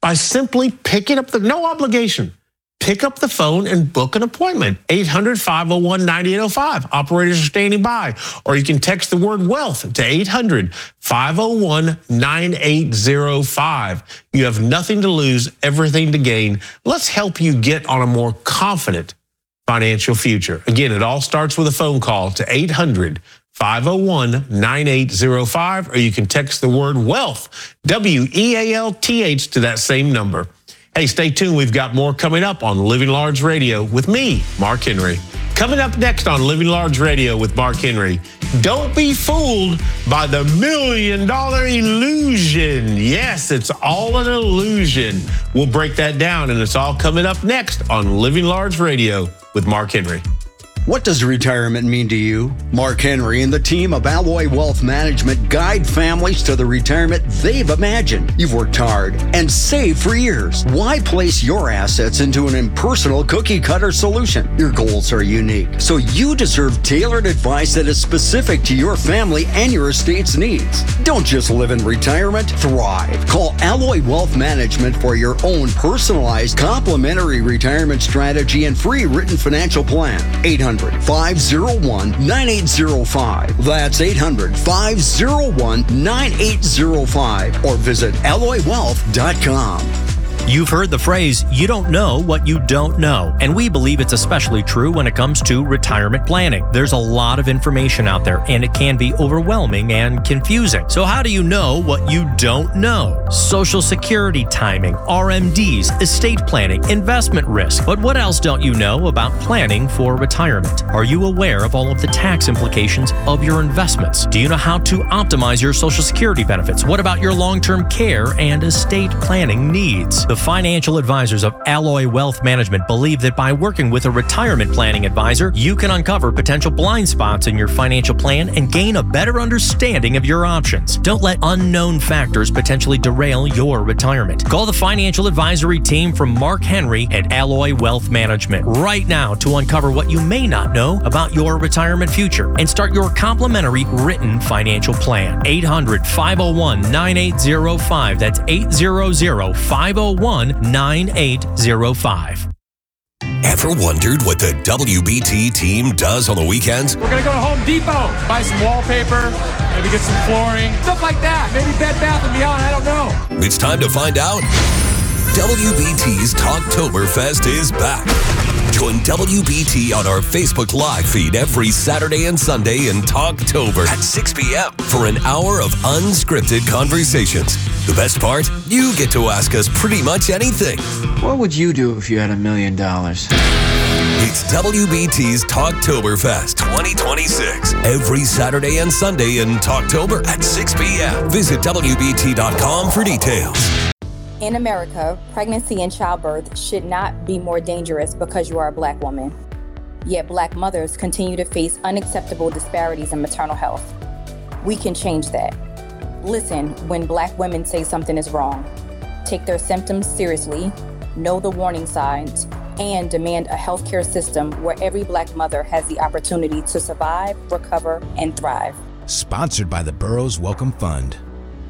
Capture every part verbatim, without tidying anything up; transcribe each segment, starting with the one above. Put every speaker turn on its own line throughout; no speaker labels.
by simply picking up the, no obligation. Pick up the phone and book an appointment. eight hundred, five oh one, nine eight oh five. Operators are standing by. Or you can text the word wealth to eight hundred, five oh one, nine eight oh five. You have nothing to lose, everything to gain. Let's help you get on a more confident financial future. Again, it all starts with a phone call to eight hundred, five oh one, nine eight oh five, or you can text the word wealth, W E A L T H, to that same number. Hey, stay tuned. We've got more coming up on Living Large Radio with me, Mark Henry. Coming up next on Living Large Radio with Mark Henry, don't be fooled by the million dollar illusion. Yes, it's all an illusion. We'll break that down, and it's all coming up next on Living Large Radio with Mark Henry.
What does retirement mean to you? Mark Henry and the team of Alloy Wealth Management guide families to the retirement they've imagined. You've worked hard and saved for years. Why place your assets into an impersonal cookie-cutter solution? Your goals are unique, so you deserve tailored advice that is specific to your family and your estate's needs. Don't just live in retirement, thrive. Call Alloy Wealth Management for your own personalized complimentary retirement strategy and free written financial plan. eight hundred, five oh one, nine eight oh five. That's eight hundred, five oh one, nine eight oh five, or visit alloy wealth dot com.
You've heard the phrase, you don't know what you don't know, and we believe it's especially true when it comes to retirement planning. There's a lot of information out there, and it can be overwhelming and confusing. So how do you know what you don't know? Social Security timing, R M Ds, estate planning, investment risk. But what else don't you know about planning for retirement? Are you aware of all of the tax implications of your investments? Do you know how to optimize your Social Security benefits? What about your long-term care and estate planning needs? The financial advisors of Alloy Wealth Management believe that by working with a retirement planning advisor, you can uncover potential blind spots in your financial plan and gain a better understanding of your options. Don't let unknown factors potentially derail your retirement. Call the financial advisory team from Mark Henry at Alloy Wealth Management right now to uncover what you may not know about your retirement future and start your complimentary written financial plan. eight hundred, five oh one, nine eight oh five. That's eight hundred, five oh one, nine eight oh five.
Ever wondered what the W B T team does on the weekends?
We're going to go to Home Depot, buy some wallpaper, maybe get some flooring, stuff like that. Maybe Bed Bath and Beyond, I don't know.
It's time to find out. W B T's Talktoberfest is back. Join W B T on our Facebook Live feed every Saturday and Sunday in Talktober at six p.m. for an hour of unscripted conversations. The best part? You get to ask us pretty much anything.
What would you do if you had a million dollars?
It's W B T's Talktoberfest twenty twenty-six. Every Saturday and Sunday in Talktober at six p.m. Visit W B T dot com for details.
In America, pregnancy and childbirth should not be more dangerous because you are a Black woman. Yet Black mothers continue to face unacceptable disparities in maternal health. We can change that. Listen when Black women say something is wrong. Take their symptoms seriously, know the warning signs, and demand a healthcare system where every Black mother has the opportunity to survive, recover, and thrive.
Sponsored by the Burroughs Wellcome Fund.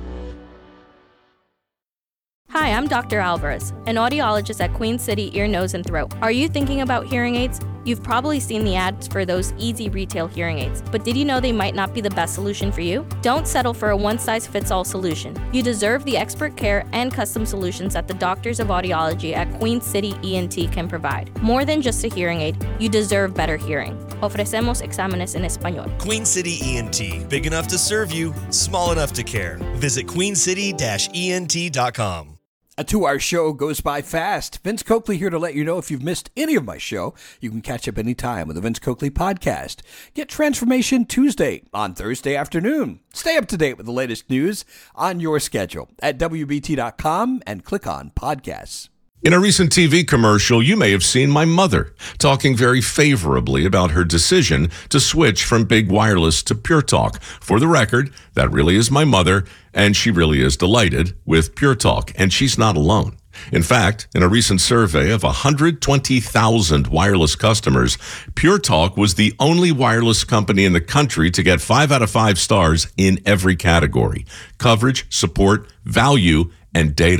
Hi, I'm Doctor Alvarez, an audiologist at Queen City Ear, Nose, and Throat. Are you thinking about hearing aids? You've probably seen the ads for those easy retail hearing aids, but did you know they might not be the best solution for you? Don't settle for a one-size-fits-all solution. You deserve the expert care and custom solutions that the doctors of audiology at Queen City E N T can provide. More than just a hearing aid, you deserve better hearing. Ofrecemos exámenes en español.
Queen City E N T, big enough to serve you, small enough to care. Visit queen city dash E N T dot com.
A two-hour show goes by fast. Vince Coakley here to let you know if you've missed any of my show, you can catch up anytime with the Vince Coakley Podcast. Get Transformation Tuesday on Thursday afternoon. Stay up to date with the latest news on your schedule at W B T dot com and click on Podcasts.
In a recent T V commercial, you may have seen my mother talking very favorably about her decision to switch from Big Wireless to Pure Talk. For the record, that really is my mother, and she really is delighted with Pure Talk, and she's not alone. In fact, in a recent survey of one hundred twenty thousand wireless customers, Pure Talk was the only wireless company in the country to get five out of five stars in every category: coverage, support, value, and data.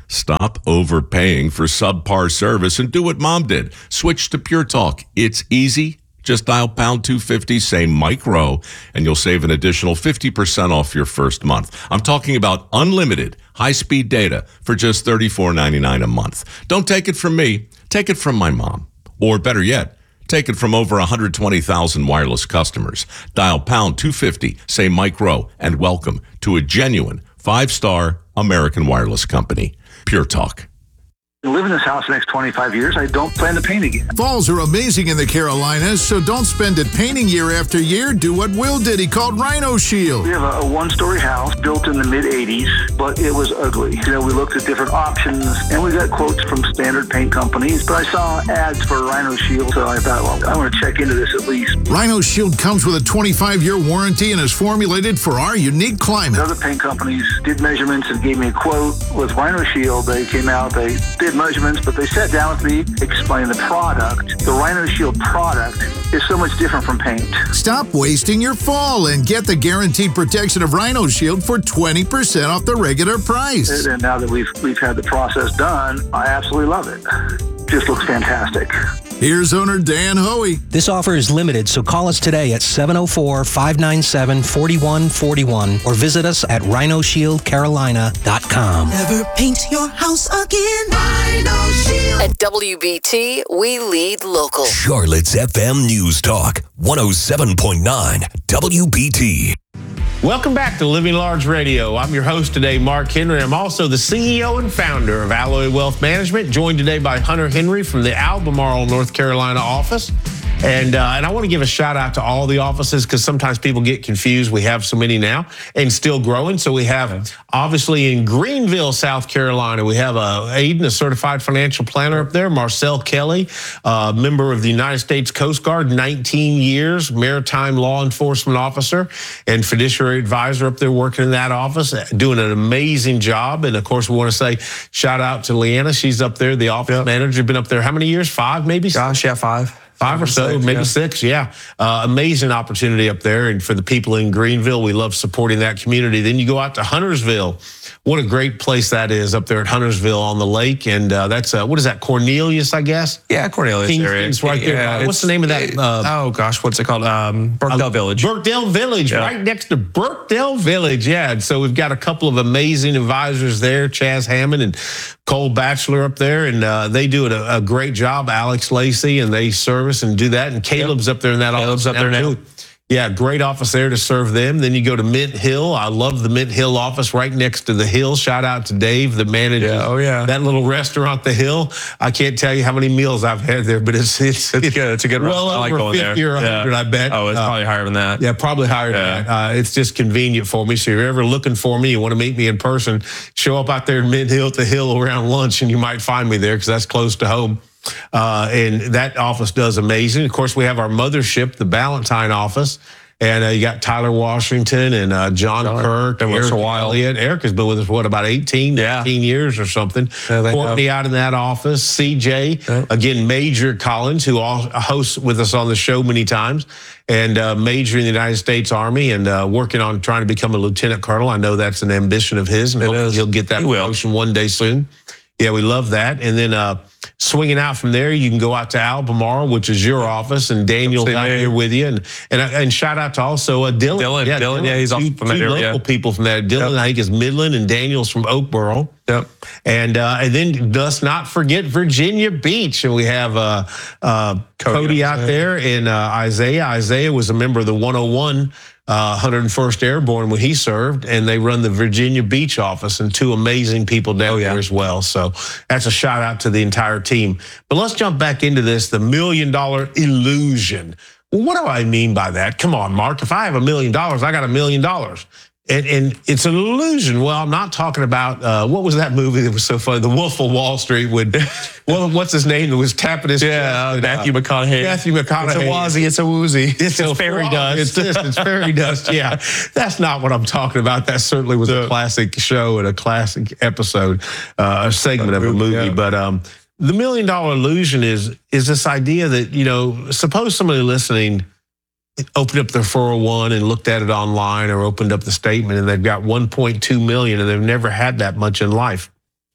Stop overpaying for subpar service and do what Mom did. Switch to Pure Talk. It's easy. Just dial pound two fifty, say Mike Rowe, and you'll save an additional fifty percent off your first month. I'm talking about unlimited high-speed data for just thirty-four ninety-nine a month. Don't take it from me. Take it from my mom. Or better yet, take it from over one hundred twenty thousand wireless customers. Dial pound two fifty, say Mike Rowe, and welcome to a genuine five-star American wireless company. Pure Talk.
Live in this house the next twenty-five years. I don't plan to paint again.
Falls are amazing in the Carolinas, so don't spend it painting year after year. Do what Will did. He called Rhino Shield.
We have a, a one-story house built in the mid-eighties, but it was ugly. You know, we looked at different options, and we got quotes from standard paint companies, but I saw ads for Rhino Shield, so I thought, well, I want to check into this at least.
Rhino Shield comes with a twenty-five year warranty and is formulated for our unique climate.
Other paint companies did measurements and gave me a quote. With Rhino Shield, they came out, they did measurements, but they sat down with me, explained the product. The Rhino Shield product is so much different from paint.
Stop wasting your fall and get the guaranteed protection of Rhino Shield for twenty percent off the regular price.
And now that we've we've had the process done, I absolutely love it. Just looks fantastic.
Here's owner Dan Hoey.
This offer is limited, so call us today at seven oh four, five nine seven, four one four one or visit us at rhino shield carolina dot com.
Never paint your house again. Rhino Shield. At W B T, we lead local.
Charlotte's F M News Talk, one oh seven point nine W B T.
Welcome back to Living Large Radio. I'm your host today, Mark Henry. I'm also the C E O and founder of Alloy Wealth Management, joined today by Hunter Henry from the Albemarle, North Carolina office. And uh, and I want to give a shout out to all the offices because sometimes people get confused. We have so many now and still growing. So we have obviously in Greenville, South Carolina, we have uh, Aiden, a certified financial planner up there. Marcel Kelly, uh, member of the United States Coast Guard, nineteen years, maritime law enforcement officer and fiduciary advisor up there working in that office, doing an amazing job. And of course, we want to say shout out to Leanna. She's up there, the office yep. manager. Been up there how many years? Five, maybe?
Gosh, yeah, five.
Five or so, six, maybe yeah. six, yeah. Uh, amazing opportunity up there. And for the people in Greenville, we love supporting that community. Then you go out to Huntersville. What a great place that is up there at Huntersville on the lake. And uh, that's, uh, what is that, Cornelius, I guess?
Yeah, Cornelius
King,
area.
It's right
yeah,
there. What's the name of that? Uh,
oh, gosh, what's it called? Um, Burkdale uh, Village.
Burkdale Village, yeah. right next to Burkdale Village, yeah. And so we've got a couple of amazing advisors there, Chaz Hammond and Cole Batchelor up there, and uh, they do a, a great job, Alex Lacey, and they service and do that. And Caleb's yep. up there in that
Caleb's
office.
up there now.
Too. Yeah, great office there to serve them. Then you go to Mint Hill. I love the Mint Hill office right next to the Hill. Shout out to Dave, the manager.
Yeah, oh yeah,
that little restaurant, the Hill. I can't tell you how many meals I've had there, but it's it's,
it's good. It's a good
well
restaurant. I like
over
going
fifty
there.
or one hundred,
yeah.
I bet.
Oh, it's uh, probably higher than that.
Yeah, probably higher
yeah.
than that. Uh, it's just convenient for me. So if you're ever looking for me, you want to meet me in person, show up out there in Mint Hill at the Hill around lunch, and you might find me there because that's close to home. Uh, and that office does amazing. Of course, we have our mothership, the Ballantine office. And uh, you got Tyler Washington and uh, John, John Kirk.
Been with us a while.
Elliott. Eric has been with us, what, about eighteen, yeah. nineteen years or something.
Yeah,
Courtney have. out in that office. C J, yeah. again, Major Collins, who hosts with us on the show many times. And uh, Major in the United States Army and uh, working on trying to become a lieutenant colonel. I know that's an ambition of his. And hopefully he'll get that he promotion will. one day soon. Yeah, we love that. And then uh, swinging out from there, you can go out to Albemarle, which is your office, and Daniel's out here with you. And and and shout out to also uh, Dylan.
Dylan,
yeah,
Dylan, Dylan, yeah, he's
two,
from that area.
Local people from there. Dylan, yep. I think, is Midland, and Daniel's from Oakboro.
Yep.
And uh, and then let's not forget Virginia Beach. And we have uh, uh, Cody, Cody out there and uh, Isaiah. Isaiah was a member of the one oh one. Uh, one hundred first Airborne when he served, and they run the Virginia Beach office, and two amazing people down oh, yeah. there as well. So that's a shout out to the entire team. But let's jump back into this, the million dollar illusion. Well, what do I mean by that? Come on, Mark. If I have a million dollars, I got a million dollars. And, and it's an illusion. Well, I'm not talking about, uh, what was that movie that was so funny? The Wolf of Wall Street with, well, what's his name? That was tapping his
Yeah, uh, Matthew McConaughey.
Matthew McConaughey.
It's a wazzy, it's a woozy.
It's, it's fairy dust. It's this, it's fairy dust, yeah. That's not what I'm talking about. That certainly was a classic show and a classic episode, uh, a segment of a movie. Yeah. But um, the million dollar illusion is is this idea that, you know, suppose somebody listening opened up their four oh one and looked at it online or opened up the statement and they've got one point two million and they've never had that much in life.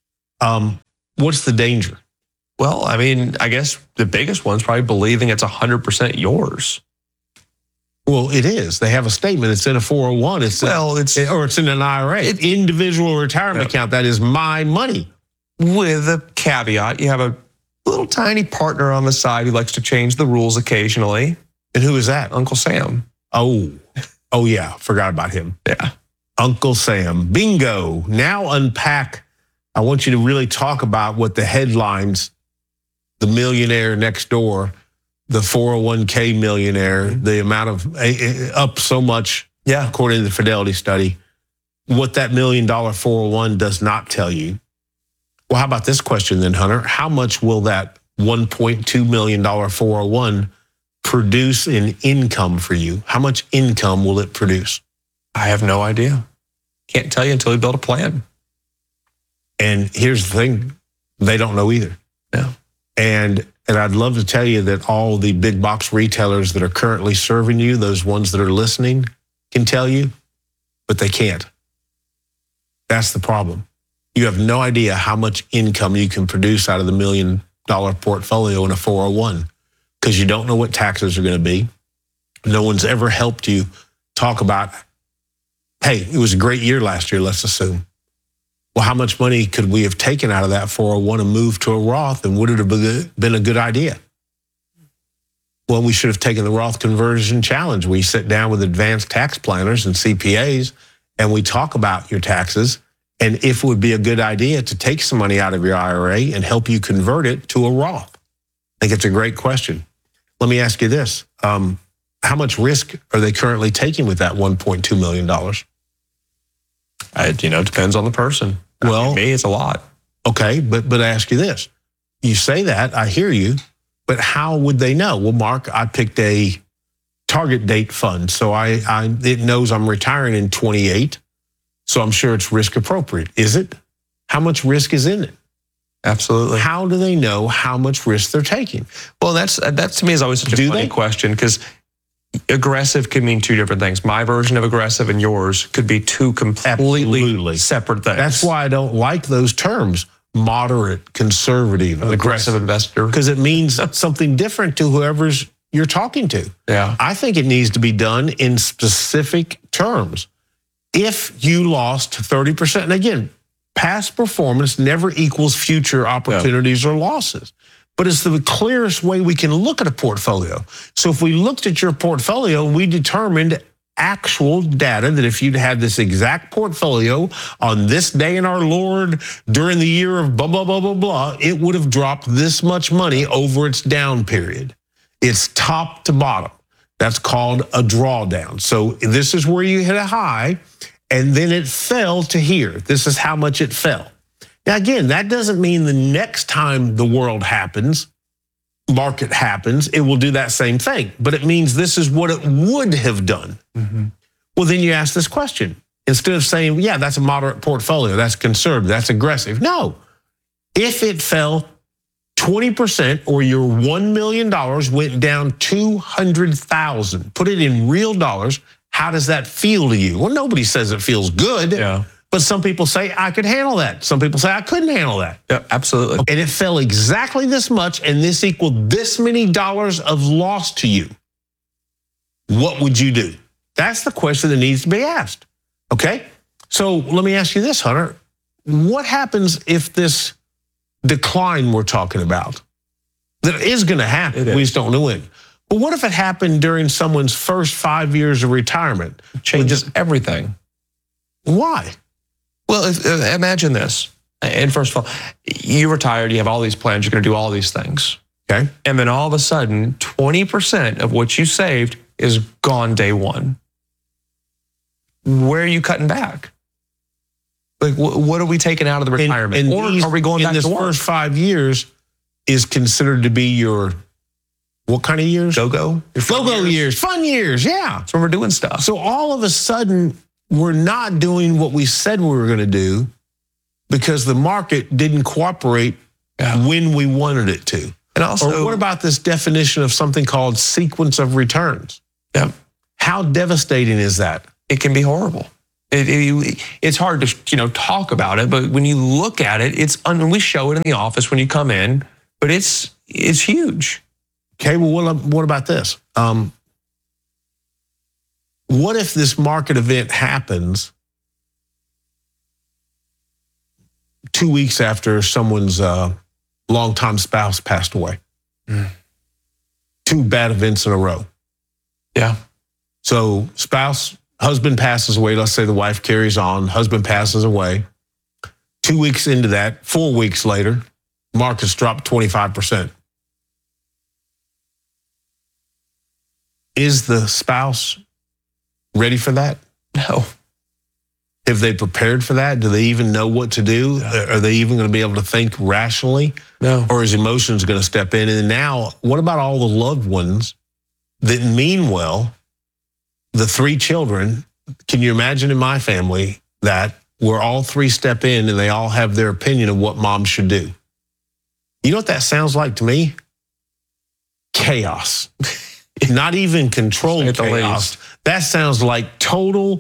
Um, what's the danger?
Well, I mean, I guess the biggest one's probably believing it's one hundred percent yours.
Well, it is. They have a statement. It's in a four oh one. It's
well, it's
or it's in an I R A. It's individual retirement account. That is my money.
With a caveat, you have a little tiny partner on the side who likes to change the rules occasionally.
And who is that?
Uncle Sam.
Oh, oh yeah. Forgot about him.
Yeah.
Uncle Sam. Bingo. Now unpack. I want you to really talk about what the headlines, the millionaire next door, the four oh one k millionaire, the amount of uh, up so much,
yeah,
according to the Fidelity study, what that million dollar four oh one does not tell you. Well, how about this question then, Hunter? How much will that one point two million dollars four oh one produce in income for you? How much income will it produce?
I have no idea. Can't tell you until we build a plan.
And here's the thing, they don't know either.
Yeah.
And and I'd love to tell you that all the big box retailers that are currently serving you, those ones that are listening, can tell you, but they can't. That's the problem. You have no idea how much income you can produce out of the million dollar portfolio in a four oh one because you don't know what taxes are going to be. No one's ever helped you talk about, hey, it was a great year last year, let's assume. Well, how much money could we have taken out of that four oh one and moved to a Roth, and would it have been a good idea? Well, we should have taken the Roth conversion challenge. We sit down with advanced tax planners and C P As, and we talk about your taxes and if it would be a good idea to take some money out of your I R A and help you convert it to a Roth. I think it's a great question. Let me ask you this. Um, how much risk are they currently taking with that one point two million dollars?
I, you know, it depends on the person.
Well,
I mean, me, it's a lot.
Okay, but but I ask you this. You say that, I hear you, but how would they know? Well, Mark, I picked a target date fund, so I, I it knows I'm retiring in twenty-eight, so I'm sure it's risk appropriate. Is it? How much risk is in it?
Absolutely.
How do they know how much risk they're taking?
Well, that's that to me is always such a
Do
funny
they?
question because aggressive can mean two different things. My version of aggressive and yours could be two completely
Absolutely.
separate things.
That's why I don't like those terms. Moderate, conservative,
An aggressive investor.
because it means something different to whoever's you're talking to.
Yeah.
I think it needs to be done in specific terms. If you lost thirty percent, and again, past performance never equals future opportunities or losses, but it's the clearest way we can look at a portfolio. So if we looked at your portfolio, we determined actual data that if you'd had this exact portfolio on this day in our Lord during the year of blah, blah, blah, blah, blah, it would have dropped this much money over its down period. It's top to bottom. That's called a drawdown. So this is where you hit a high and then it fell to here. This is how much it fell. Now, again, that doesn't mean the next time the world happens, market happens, it will do that same thing. But it means this is what it would have done.
Mm-hmm.
Well, then you ask this question. Instead of saying, yeah, that's a moderate portfolio, that's conservative, that's aggressive. No. If it fell twenty percent or your one million dollars went down two hundred thousand dollars, put it in real dollars, how does that feel to you? Well, nobody says it feels good.
Yeah.
But some people say, I could handle that. Some people say, I couldn't handle that.
Yeah, absolutely.
And it fell exactly this much, and this equaled this many dollars of loss to you. What would you do? That's the question that needs to be asked, okay? So let me ask you this, Hunter. What happens if this decline we're talking about, that is gonna happen, we just don't know when. But what if it happened during someone's first five years of retirement?
It changes everything.
Why?
Well, if, uh, imagine this. And first of all, you retired, you have all these plans, you're going to do all these things.
Okay.
And then all of a sudden, twenty percent of what you saved is gone day one. Where are you cutting back? Like, wh- what are we taking out of the retirement?
And, and
or
these,
are we going
in
back
this
to work?
first five years is considered to be your, what kind of years?
Go-go? Your fun
Go-go years, fun years, yeah.
That's when we're doing stuff.
So all of a sudden, we're not doing what we said we were going to do because the market didn't cooperate
Yeah.
when we wanted it to.
And also,
Or what about this definition of something called sequence of returns?
Yeah.
How devastating is that?
It can be horrible. It, it, it's hard to, you know, talk about it, but when you look at it, it's, un, we show it in the office when you come in, but it's, it's huge.
Okay, well, what, what about this? Um, what if this market event happens two weeks after someone's uh, longtime spouse passed away? Mm. Two bad events in a row.
Yeah.
So spouse, husband passes away. Let's say the wife carries on. Husband passes away. Two weeks into that, four weeks later, markets dropped twenty-five percent. Is the spouse ready for that?
No.
Have they prepared for that? Do they even know what to do? Are they even going to be able to think rationally?
No.
Or is emotions going to step in? And now, what about all the loved ones that mean well? The three children, can you imagine in my family that where all three step in and they all have their opinion of what mom should do? You know what that sounds like to me? Chaos. Not even controlled chaos. That sounds like total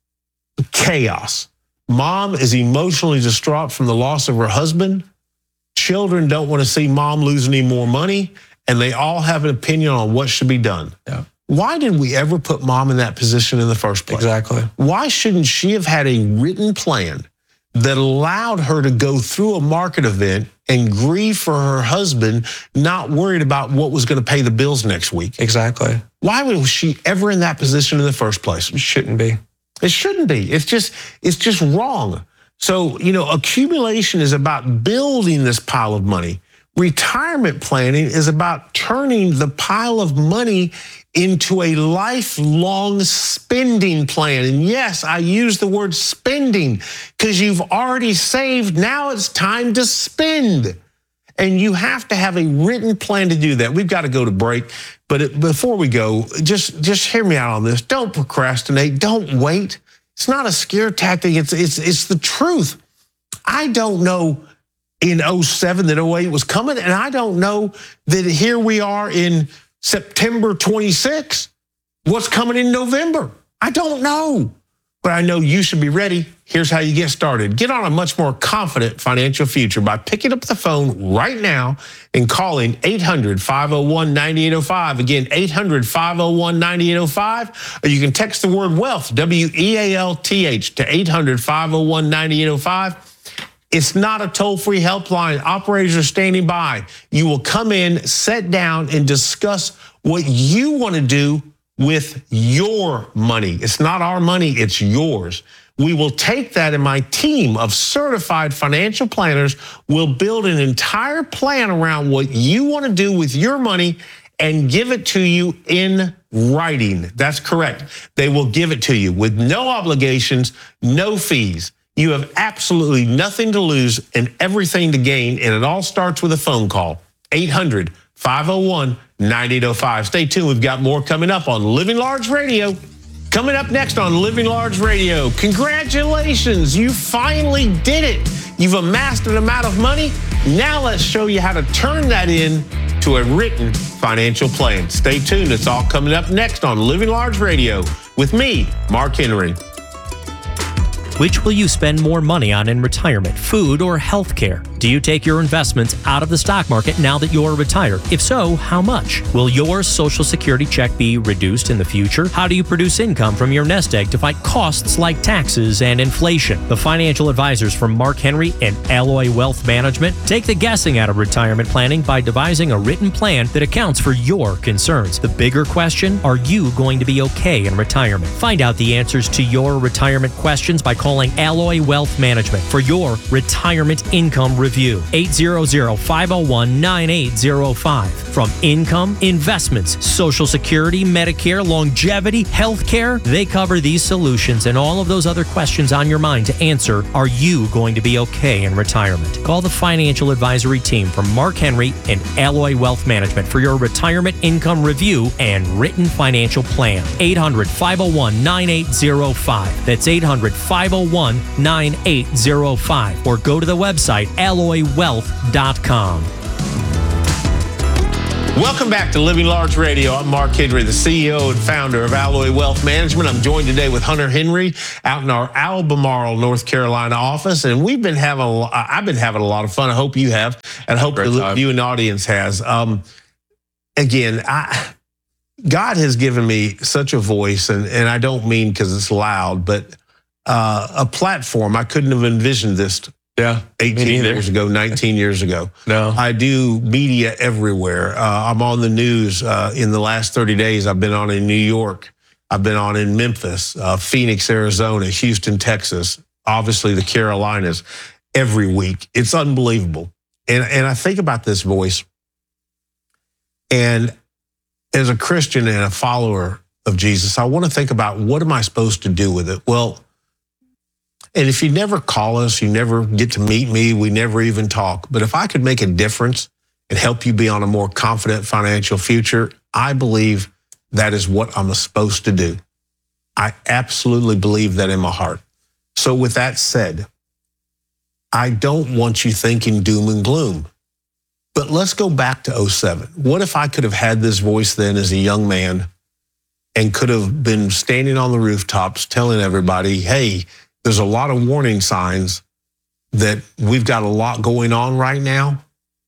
chaos. Mom is emotionally distraught from the loss of her husband. Children don't want to see mom lose any more money, and they all have an opinion on what should be done.
Yeah.
Why did we ever put mom in that position in the first place?
Exactly.
Why shouldn't she have had a written plan that allowed her to go through a market event and grieve for her husband, not worried about what was going to pay the bills next week?
Exactly.
Why was she ever in that position in the first place?
It shouldn't be.
It shouldn't be. It's just, it's just wrong. So, you know, accumulation is about building this pile of money. Retirement planning is about turning the pile of money into a lifelong spending plan. And yes, I use the word spending because you've already saved. Now it's time to spend. And you have to have a written plan to do that. We've got to go to break. But it, before we go, just, just hear me out on this. Don't procrastinate. Don't wait. It's not a scare tactic. It's, it's, it's the truth. I don't know in oh seven that oh eight was coming. And I don't know that here we are in September twenty-sixth. What's coming in November? I don't know. But I know you should be ready. Here's how you get started. Get on a much more confident financial future by picking up the phone right now and calling eight hundred, five oh one, nine eight oh five. Again, eight hundred, five oh one, nine eight oh five. Or you can text the word wealth, W E A L T H, to eight hundred, five oh one, nine eight oh five. It's not a toll-free helpline. Operators are standing by. You will come in, sit down, and discuss what you want to do with your money. It's not our money, it's yours. We will take that, and my team of certified financial planners will build an entire plan around what you want to do with your money and give it to you in writing. That's correct. They will give it to you with no obligations, no fees. You have absolutely nothing to lose and everything to gain, and it all starts with a phone call. eight hundred, five oh one, nine eight oh five. Stay tuned. We've got more coming up on Living Large Radio. Coming up next on Living Large Radio, congratulations, you finally did it. You've amassed an amount of money. Now let's show you how to turn that in to a written financial plan. Stay tuned. It's all coming up next on Living Large Radio with me, Mark Henry.
Which will you spend more money on in retirement, food or health care? Do you take your investments out of the stock market now that you're retired? If so, how much? Will your Social Security check be reduced in the future? How do you produce income from your nest egg to fight costs like taxes and inflation? The financial advisors from Mark Henry and Alloy Wealth Management take the guessing out of retirement planning by devising a written plan that accounts for your concerns. The bigger question, are you going to be okay in retirement? Find out the answers to your retirement questions by calling Alloy Wealth Management for your retirement income review. eight hundred, five oh one, nine eight oh five. From income, investments, Social Security, Medicare, longevity, healthcare, they cover these solutions and all of those other questions on your mind to answer, are you going to be okay in retirement? Call the financial advisory team from Mark Henry and Alloy Wealth Management for your retirement income review and written financial plan. eight hundred, five oh one, nine eight oh five. That's eight hundred, five oh one, nine eight oh five. Or go to the website alloy wealth dot com.
Welcome back to Living Large Radio. I'm Mark Henry, the C E O and founder of Alloy Wealth Management. I'm joined today with Hunter Henry out in our Albemarle, North Carolina office, and we've been having a, I've been having a lot of fun. I hope you have, and I hope the viewing audience has. Um, again, I, God has given me such a voice, and, and I don't mean because it's loud, but uh, a platform. I couldn't have envisioned this.
Yeah,
eighteen years ago, nineteen years ago.
No.
I do media everywhere. Uh, I'm on the news. Uh, in the last thirty days, I've been on in New York. I've been on in Memphis, uh, Phoenix, Arizona, Houston, Texas, obviously the Carolinas, every week. It's unbelievable. And, and I think about this voice. And as a Christian and a follower of Jesus, I want to think about, what am I supposed to do with it? Well, and if you never call us, you never get to meet me, we never even talk. But if I could make a difference and help you be on a more confident financial future, I believe that is what I'm supposed to do. I absolutely believe that in my heart. So with that said, I don't want you thinking doom and gloom. But let's go back to oh seven. What if I could have had this voice then as a young man and could have been standing on the rooftops telling everybody, hey, there's a lot of warning signs that we've got a lot going on right now,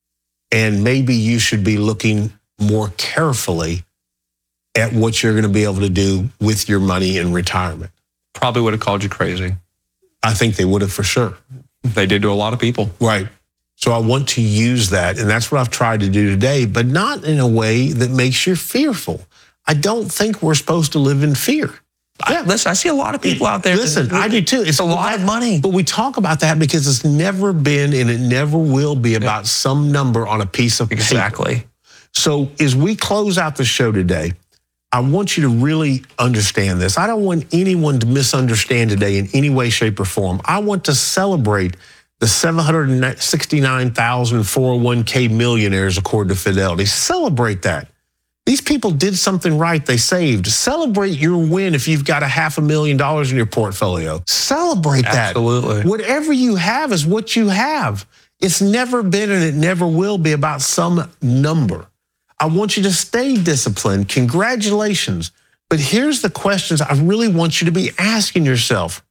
and maybe you should be looking more carefully at what you're going to be able to do with your money in retirement.
Probably would have called you crazy.
I think they would have for sure.
They did to a lot of people.
Right. So I want to use that, and that's what I've tried to do today, but not in a way that makes you fearful. I don't think we're supposed to live in fear.
Yeah. I, listen, I see a lot of people out there.
Listen, that, I do too. It's
a lot of money.
But we talk about that because it's never been and it never will be about yeah. some number on a piece of paper.
Exactly.
So as we close out the show today, I want you to really understand this. I don't want anyone to misunderstand today in any way, shape, or form. I want to celebrate the seven hundred sixty-nine thousand four oh one k millionaires according to Fidelity. Celebrate that. These people did something right. They saved. Celebrate your win if you've got a half a million dollars in your portfolio. Celebrate that.
Absolutely.
Whatever you have is what you have. It's never been and it never will be about some number. I want you to stay disciplined. Congratulations. But here's the questions I really want you to be asking yourself.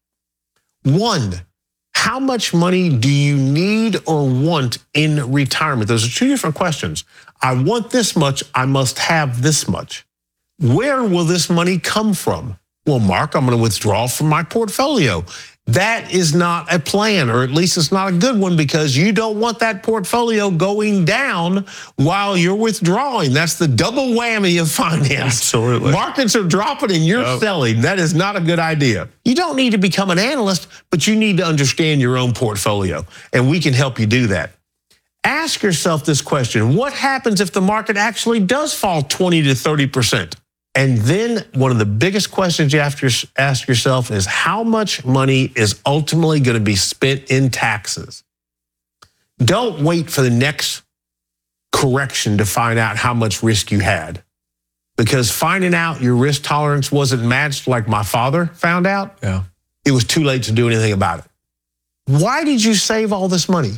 One, how much money do you need or want in retirement? Those are two different questions. I want this much, I must have this much. Where will this money come from? Well, Mark, I'm going to withdraw from my portfolio. That is not a plan, or at least it's not a good one, because you don't want that portfolio going down while you're withdrawing. That's the double whammy of finance.
Absolutely.
Markets are dropping and you're yep. selling. That is not a good idea. You don't need to become an analyst, but you need to understand your own portfolio, and we can help you do that. Ask yourself this question: what happens if the market actually does fall twenty to thirty percent? And then one of the biggest questions you have to ask yourself is, how much money is ultimately going to be spent in taxes? Don't wait for the next correction to find out how much risk you had, because finding out your risk tolerance wasn't matched, like my father found out,
yeah.
it was too late to do anything about it. Why did you save all this money?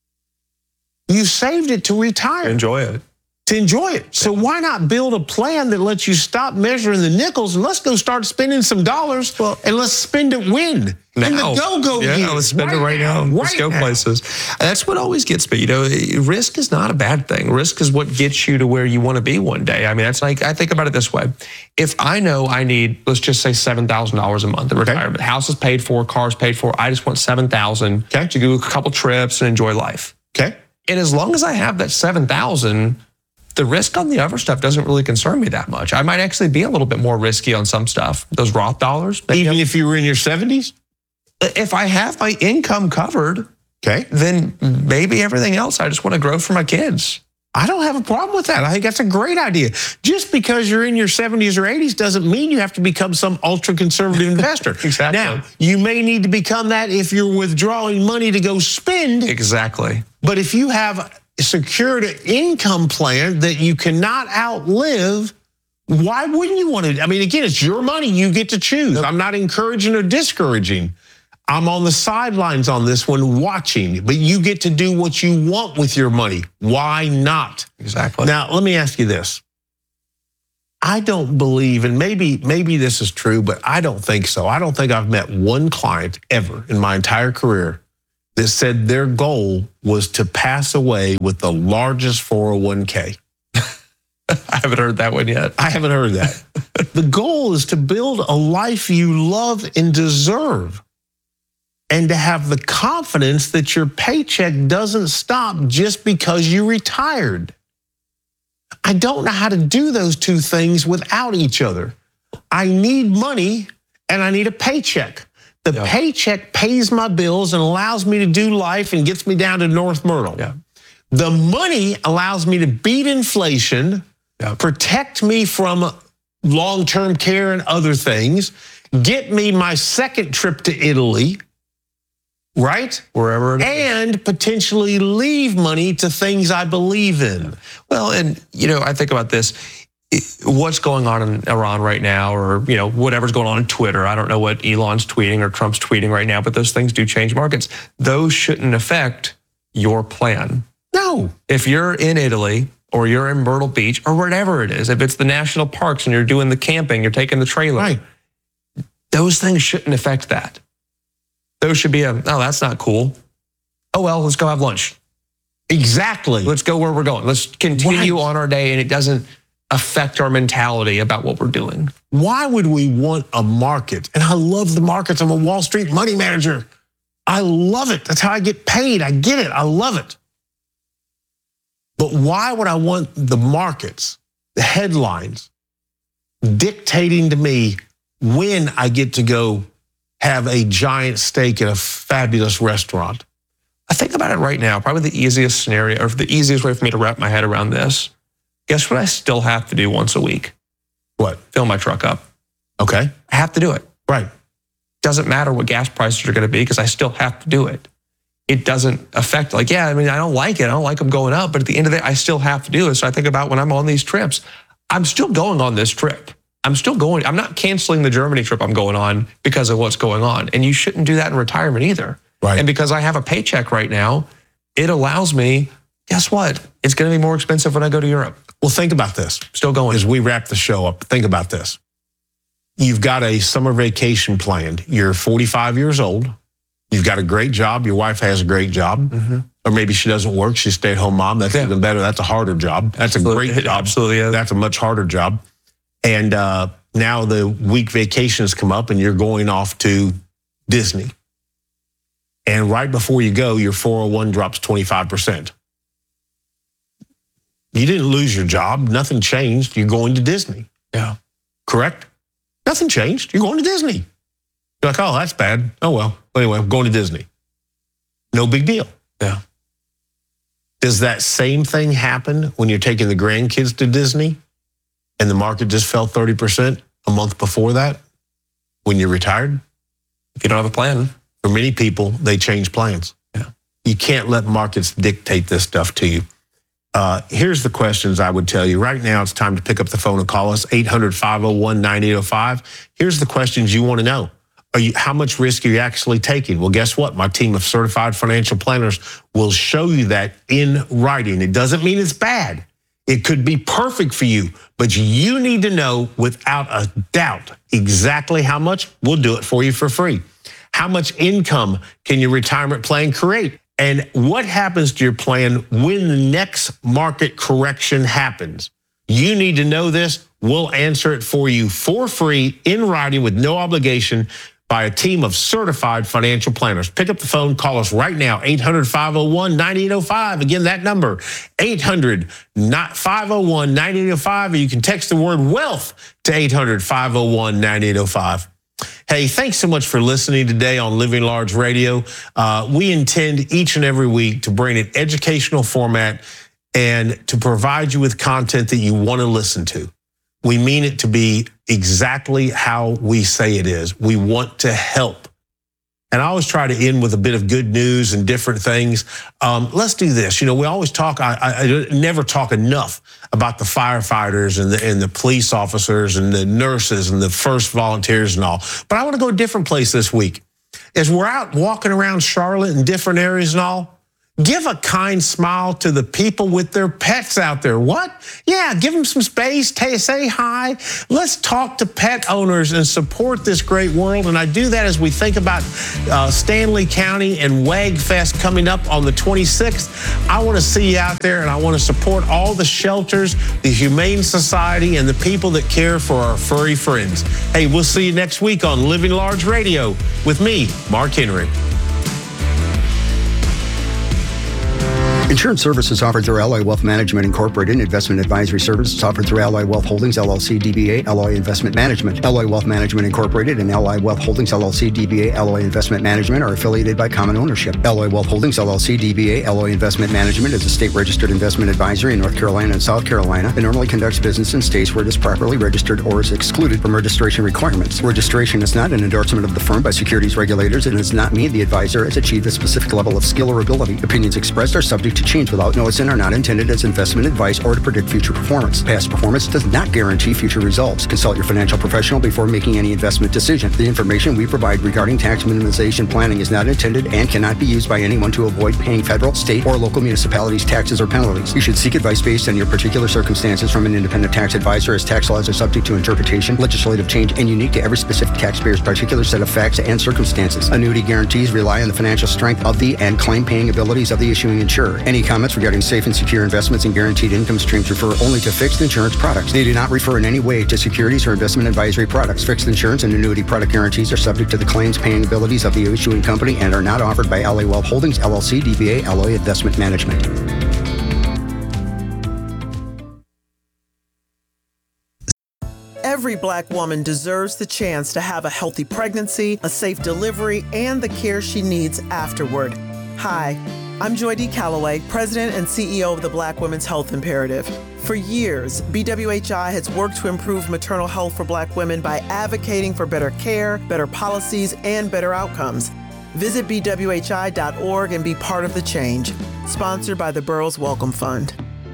You saved it to retire.
Enjoy it.
To enjoy it. So why not build a plan that lets you stop measuring the nickels and let's go start spending some dollars, well, and let's spend it when?
Now.
In the go-go
yeah,
years.
let's spend
right
it right now.
now.
Let's
right
go
now.
places. And that's what always gets me. You know, risk is not a bad thing. Risk is what gets you to where you want to be one day. I mean, that's like, I think about it this way. If I know I need, let's just say seven thousand dollars a month in retirement, okay. house is paid for, car's paid for, I just want seven thousand dollars okay. to do a couple trips and enjoy life.
Okay.
And as long as I have that seven thousand dollars, the risk on the other stuff doesn't really concern me that much. I might actually be a little bit more risky on some stuff. Those Roth dollars.
Even if you were in your seventies?
If I have my income covered,
okay,
then maybe everything else, I just want to grow for my kids.
I don't have a problem with that. I think that's a great idea. Just because you're in your seventies or eighties doesn't mean you have to become some ultra-conservative investor.
Exactly.
Now, you may need to become that if you're withdrawing money to go spend.
Exactly.
But if you have secured an income plan that you cannot outlive, why wouldn't you want to? I mean, again, it's your money. You get to choose. I'm not encouraging or discouraging. I'm on the sidelines on this one watching, but you get to do what you want with your money. Why not?
Exactly.
Now, let me ask you this. I don't believe, and maybe maybe this is true, but I don't think so. I don't think I've met one client ever in my entire career that said their goal was to pass away with the largest four oh one k.
I haven't heard that one yet.
I haven't heard that. The goal is to build a life you love and deserve, and to have the confidence that your paycheck doesn't stop just because you retired. I don't know how to do those two things without each other. I need money and I need a paycheck. The yeah. paycheck pays my bills and allows me to do life and gets me down to North Myrtle.
Yeah.
The money allows me to beat inflation, yeah. protect me from long-term care and other things, get me my second trip to Italy, right?
Wherever it is.
And potentially leave money to things I believe in.
Well, and, you know, I think about this. What's going on in Iran right now, or, you know, whatever's going on in Twitter. I don't know what Elon's tweeting or Trump's tweeting right now, but those things do change markets. Those shouldn't affect your plan.
No.
If you're in Italy or you're in Myrtle Beach or whatever it is, if it's the national parks and you're doing the camping, you're taking the trailer,
right.
those things shouldn't affect that. Those should be a, oh, that's not cool. Oh, well, let's go have lunch.
Exactly.
Let's go where we're going. Let's continue
right.
on our day, and it doesn't affect our mentality about what we're doing.
Why would we want a market? And I love the markets. I'm a Wall Street money manager. I love it. That's how I get paid. I get it. I love it. But why would I want the markets, the headlines, dictating to me when I get to go have a giant steak at a fabulous restaurant?
I think about it right now. Probably the easiest scenario, or the easiest way for me to wrap my head around this. Guess what I still have to do once a week?
What?
Fill my truck up.
Okay.
I have to do it.
Right.
Doesn't matter what gas prices are going to be, because I still have to do it. It doesn't affect, like, yeah, I mean, I don't like it. I don't like them going up, but at the end of the day, I still have to do it. So I think about when I'm on these trips, I'm still going on this trip. I'm still going. I'm not canceling the Germany trip I'm going on because of what's going on. And you shouldn't do that in retirement either.
Right.
And because I have a paycheck right now, it allows me, guess what? It's going to be more expensive when I go to Europe.
Well, think about this.
Still going.
As we wrap the show up, think about this. You've got a summer vacation planned. You're forty-five years old. You've got a great job. Your wife has a great job.
Mm-hmm.
Or maybe she doesn't work. She's a stay-at-home mom. That's yeah. even better. That's a harder job. That's a
absolutely.
great job.
Absolutely is.
That's a much harder job. And uh, now the week vacations come up and you're going off to Disney. And right before you go, your four oh one drops twenty-five percent. You didn't lose your job. Nothing changed. You're going to Disney.
Yeah.
Correct? Nothing changed. You're going to Disney. You're like, oh, that's bad. Oh, well. Anyway, I'm going to Disney. No big deal.
Yeah.
Does that same thing happen when you're taking the grandkids to Disney and the market just fell thirty percent a month before that when you're retired?
If you don't have a plan.
For many people, they change plans.
Yeah.
You can't let markets dictate this stuff to you. Uh, here's the questions I would tell you. Right now, it's time to pick up the phone and call us, eight hundred, five oh one, nine eight oh five. Here's the questions you want to know. Are you, how much risk are you actually taking? Well, guess what? My team of certified financial planners will show you that in writing. It doesn't mean it's bad. It could be perfect for you, but you need to know without a doubt exactly how much. We'll do it for you for free. How much income can your retirement plan create? And what happens to your plan when the next market correction happens? You need to know this. We'll answer it for you for free in writing with no obligation by a team of certified financial planners. Pick up the phone, call us right now, eight hundred, five oh one, nine eight oh five. Again, that number, eight hundred, five oh one, nine eight oh five, or you can text the word wealth to eight hundred, five oh one, nine eight oh five. Hey, thanks so much for listening today on Living Large Radio. Uh, we intend each and every week to bring an educational format and to provide you with content that you want to listen to. We mean it to be exactly how we say it is. We want to help. And I always try to end with a bit of good news and different things. Um, let's do this. You know, we always talk, I, I, I never talk enough about the firefighters and the, and the police officers and the nurses and the first volunteers and all. But I want to go a different place this week. as we're out walking around Charlotte and different areas and all, give a kind smile to the people with their pets out there. What? Yeah, give them some space, say hi. Let's talk to pet owners and support this great world. And I do that as we think about uh, Stanley County and Wag Fest coming up on the twenty-sixth. I want to see you out there, and I want to support all the shelters, the Humane Society, and the people that care for our furry friends. Hey, we'll see you next week on Living Large Radio with me, Mark Henry.
Insurance services offered through Alloy Wealth Management Incorporated. Investment advisory services offered through Alloy Wealth Holdings, L L C, D B A, Alloy Investment Management. Alloy Wealth Management Incorporated and Alloy Wealth Holdings, L L C, D B A, Alloy Investment Management are affiliated by common ownership. Alloy Wealth Holdings, L L C, D B A, Alloy Investment Management is a state-registered investment advisory in North Carolina and South Carolina and normally conducts business in states where it is properly registered or is excluded from registration requirements. Registration is not an endorsement of the firm by securities regulators and does not mean the advisor has achieved a specific level of skill or ability. Opinions expressed are subject to change without notice and are not intended as investment advice or to predict future performance. Past performance does not guarantee future results. Consult your financial professional before making any investment decision. The information we provide regarding tax minimization planning is not intended and cannot be used by anyone to avoid paying federal, state, or local municipalities taxes or penalties. You should seek advice based on your particular circumstances from an independent tax advisor, as tax laws are subject to interpretation, legislative change, and unique to every specific taxpayer's particular set of facts and circumstances. Annuity guarantees rely on the financial strength of the and claim-paying abilities of the issuing insurer. Any comments regarding safe and secure investments and guaranteed income streams refer only to fixed insurance products. They do not refer in any way to securities or investment advisory products. Fixed insurance and annuity product guarantees are subject to the claims paying abilities of the issuing company and are not offered by Alloy Wealth Holdings, L L C, D B A, Alloy Investment Management.
Every Black woman deserves the chance to have a healthy pregnancy, a safe delivery, and the care she needs afterward. Hi. I'm Joy D. Calloway, President and C E O of the Black Women's Health Imperative. For years, B W H I has worked to improve maternal health for Black women by advocating for better care, better policies, and better outcomes. Visit B W H I dot org and be part of the change. Sponsored by the Burroughs Wellcome Fund.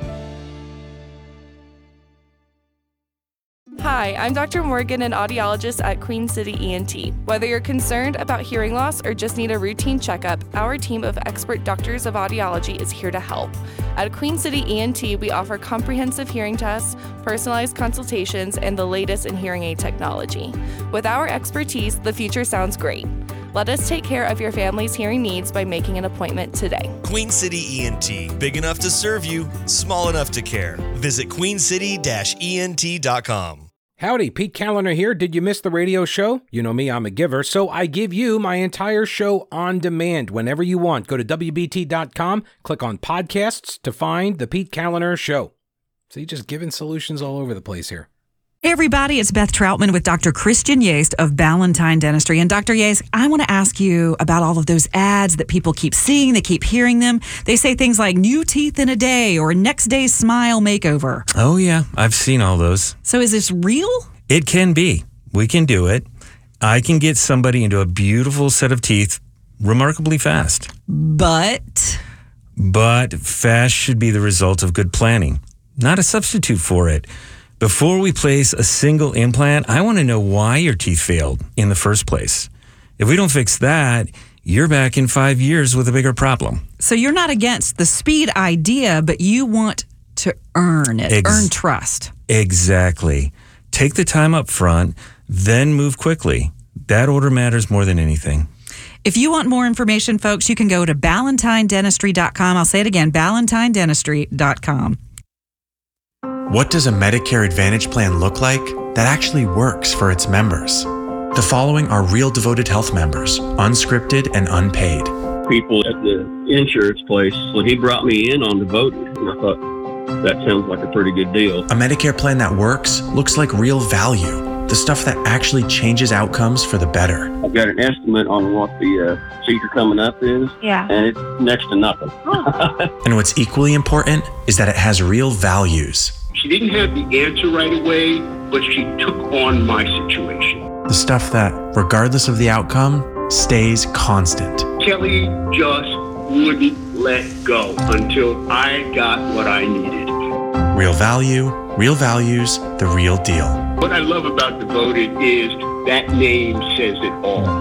Hi, I'm Doctor Morgan, an audiologist at Queen City E N T. Whether you're concerned about hearing loss or just need a routine checkup, our team of expert doctors of audiology is here to help. At Queen City E N T, we offer comprehensive hearing tests, personalized consultations, and the latest in hearing aid technology. With our expertise, the future sounds great. Let us take care of your family's hearing needs by making an appointment today.
Queen City E N T, big enough to serve you, small enough to care. Visit queen city dash E N T dot com.
Howdy, Pete Callender here. Did you miss the radio show? You know me, I'm a giver, so I give you my entire show on demand whenever you want. Go to W B T dot com, click on podcasts to find the Pete Callender Show. See, just giving solutions all over the place here.
Hey everybody, it's Beth Troutman with Doctor Christian Yaste of Ballantine Dentistry. And Doctor Yaste, I want to ask you about all of those ads that people keep seeing, they keep hearing them. They say things like new teeth in a day or next day smile makeover.
Oh yeah, I've seen all those.
So is this real?
It can be. We can do it. I can get somebody into a beautiful set of teeth remarkably fast.
But?
But fast should be the result of good planning, not a substitute for it. Before we place a single implant, I want to know why your teeth failed in the first place. If we don't fix that, you're back in five years with a bigger problem.
So you're not against the speed idea, but you want to earn it, Ex- earn trust.
Exactly. Take the time up front, then move quickly. That order matters more than anything.
If you want more information, folks, you can go to ballantine dentistry dot com. I'll say it again, ballantine dentistry dot com.
What does a Medicare Advantage plan look like that actually works for its members? The following are real devoted health members, unscripted and unpaid.
People at the insurance place, when he brought me in on Devoted, and I thought, that sounds like a pretty good deal.
A Medicare plan that works looks like real value, the stuff that actually changes outcomes for the better.
I've got an estimate on what the uh, seizure coming up is,
yeah,
and it's next to nothing.
And what's equally important is that it has real values.
She didn't have the answer right away, but she took on my situation.
The stuff that, regardless of the outcome, stays constant.
Kelly just wouldn't let go until I got what I needed.
Real value, real values, the real deal.
What I love about Devoted is that name says it all.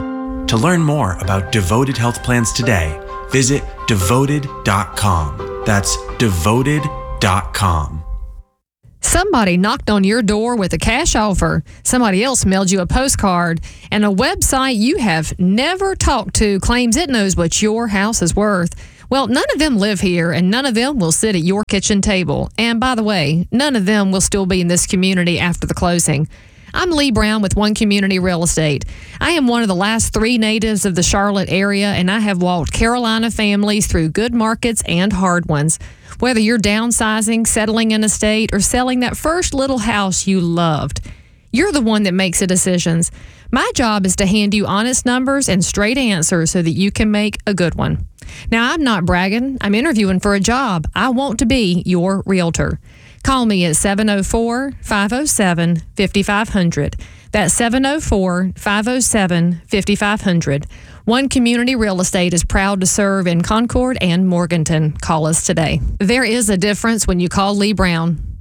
To learn more about Devoted Health Plans today, visit devoted dot com. That's devoted dot com.
Somebody knocked on your door with a cash offer. Somebody else mailed you a postcard. And a website you have never talked to claims it knows what your house is worth. Well, none of them live here, and none of them will sit at your kitchen table. And by the way, none of them will still be in this community after the closing. I'm Lee Brown with One Community Real Estate. I am one of the last three natives of the Charlotte area, and I have walked Carolina families through good markets and hard ones. Whether you're downsizing, settling in a state, or selling that first little house you loved, you're the one that makes the decisions. My job is to hand you honest numbers and straight answers so that you can make a good one. Now, I'm not bragging. I'm interviewing for a job. I want to be your realtor. Call me at seven oh four, five oh seven, five five zero zero. That's seven oh four, five oh seven, five five zero zero. One Community Real Estate is proud to serve in Concord and Morganton. Call us today. There is a difference when you call Lee Brown.